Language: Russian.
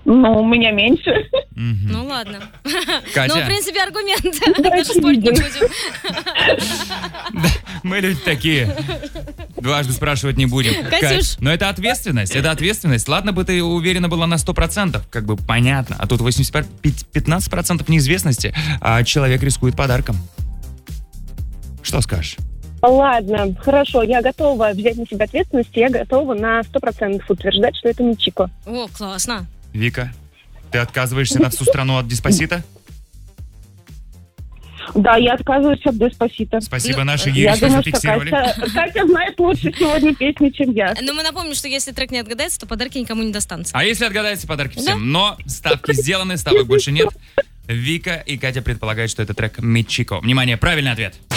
Ну, у меня меньше. Ну, ладно. Катя? Ну, в принципе, аргумент. Даже спорить не будем. Мы люди такие. Дважды спрашивать не будем. Катюш. Но это ответственность. Ладно бы ты уверена была на 100%, как бы понятно. А тут 15% неизвестности, а человек рискует подарком. Что скажешь? Ладно, хорошо, я готова взять на себя ответственность, я готова на 100% утверждать, что это не Чико. О, классно. Вика, ты отказываешься на всю страну от Деспасито? Да, я отказываюсь от Деспасито. Спасибо, наши Ири, Я что думаю, что зафиксировали. Катя знает лучше сегодня песни, чем я. Но мы напомним, что если трек не отгадается, то подарки никому не достанутся. А если отгадаете, подарки всем. Но ставки сделаны, ставок больше нет. Вика и Катя предполагают, что это трек Мичико. Внимание, правильный ответ.